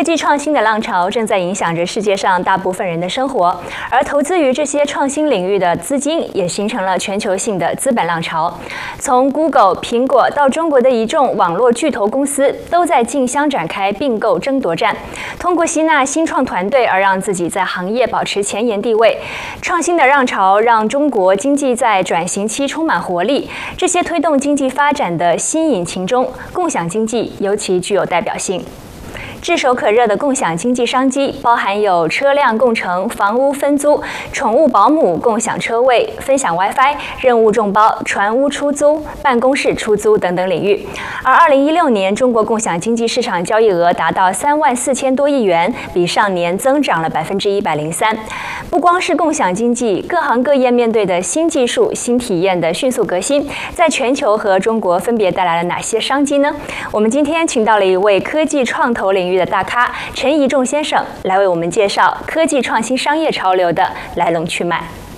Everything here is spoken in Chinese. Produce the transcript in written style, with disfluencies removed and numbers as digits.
科技创新的浪潮正在影响着世界上大部分人的生活，而投资于这些创新领域的资金也形成了全球性的资本浪潮。从 Google、苹果到中国的一众网络巨头公司，都在竞相展开并购争夺战，通过吸纳新创团队而让自己在行业保持前沿地位。创新的浪潮让中国经济在转型期充满活力。这些推动经济发展的新引擎中，共享经济尤其具有代表性。炙手可热的共享经济商机包含有车辆共乘、房屋分租、宠物保姆、共享车位、分享 WiFi、任务众包、船屋出租、办公室出租等等领域。而2016年，中国共享经济市场交易额达到34000多亿元，比上年增长了103%。不光是共享经济，各行各业面对的新技术、新体验的迅速革新，在全球和中国分别带来了哪些商机呢？我们今天请到了一位科技创投领域的大咖陈宜仲先生，来为我们介绍科技创新商业潮流的来龙去脉。